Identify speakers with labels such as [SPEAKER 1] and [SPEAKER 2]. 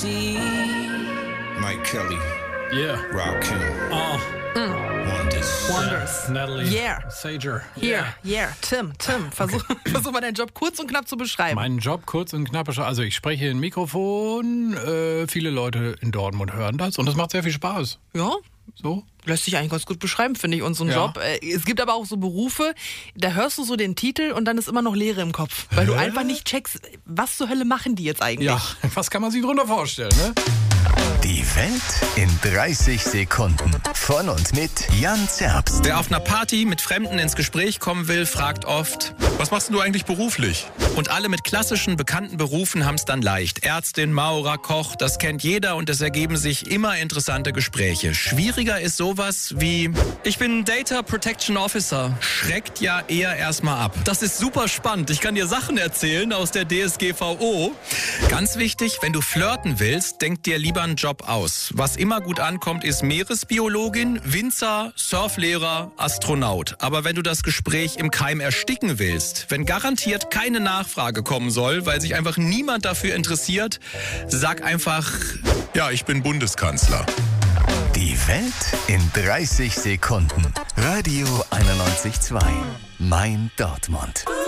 [SPEAKER 1] Mike Kelly.
[SPEAKER 2] Yeah.
[SPEAKER 1] Rakim.
[SPEAKER 3] Wonders.
[SPEAKER 2] Natalie.
[SPEAKER 3] Yeah.
[SPEAKER 2] Sager.
[SPEAKER 3] Yeah. Tim, versuch mal deinen Job kurz und knapp zu beschreiben.
[SPEAKER 2] Meinen Job kurz und knapp. Also ich spreche in ein Mikrofon. Viele Leute in Dortmund hören das und das macht sehr viel Spaß.
[SPEAKER 3] Ja,
[SPEAKER 2] So?
[SPEAKER 3] lässt sich eigentlich ganz gut beschreiben, finde ich, unseren
[SPEAKER 2] Ja.
[SPEAKER 3] Job. Es gibt aber auch so Berufe, da hörst du so den Titel und dann ist immer noch Leere im Kopf. Weil du einfach nicht checkst, was zur Hölle machen die jetzt eigentlich?
[SPEAKER 2] Ja, was kann man sich drunter vorstellen, ne?
[SPEAKER 4] Die Welt in 30 Sekunden. Von und mit Jan Zerbst.
[SPEAKER 5] Wer auf einer Party mit Fremden ins Gespräch kommen will, fragt oft,
[SPEAKER 6] Was machst denn du eigentlich beruflich?
[SPEAKER 5] und alle mit klassischen, bekannten Berufen haben es dann leicht. Ärztin, Maurer, Koch, das kennt jeder und es ergeben sich immer interessante Gespräche. Schwieriger ist sowas wie,
[SPEAKER 7] Ich bin Data Protection Officer.
[SPEAKER 5] schreckt ja eher erstmal ab.
[SPEAKER 7] Das ist super spannend. Ich kann dir Sachen erzählen aus der DSGVO.
[SPEAKER 5] Ganz wichtig, wenn du flirten willst, denk dir lieber einen Job aus. Was immer gut ankommt, ist Meeresbiologin, Winzer, Surflehrer, Astronaut. Aber wenn du das Gespräch im Keim ersticken willst, wenn garantiert keine Nachfrage kommen soll, weil sich einfach niemand dafür interessiert, sag einfach,
[SPEAKER 6] Ja, ich bin Bundeskanzler.
[SPEAKER 4] Die Welt in 30 Sekunden. Radio 91.2. Mein Dortmund.